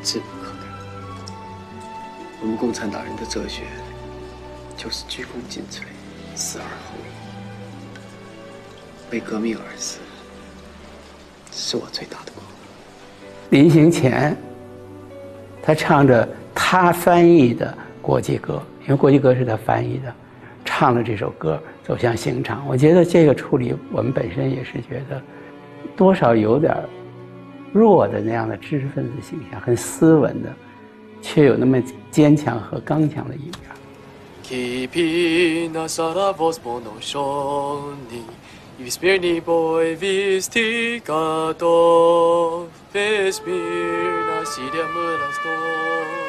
志不可挡。我们共产党人的哲学就是鞠躬尽瘁，死而后已。为革命而死，是我最大的光荣。 临行前，他唱着他翻译的国际歌，因为国际歌是他翻译的，唱了这首歌走向刑场。我觉得这个处理，我们本身也是觉得多少有点弱的那样的知识分子形象，很斯文的，却有那么坚强和刚强的一面。 Kipina sara vos monoshoni, Vismirni boi vistigato, Vesmirna sidia murasto.